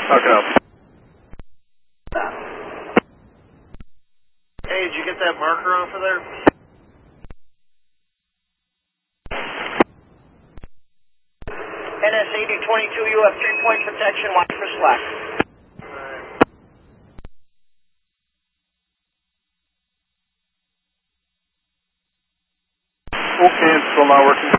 Okay. Hey, did you get that marker off of there? NS8022, you have 3-point protection, watch for slack. Okay, it's still not working.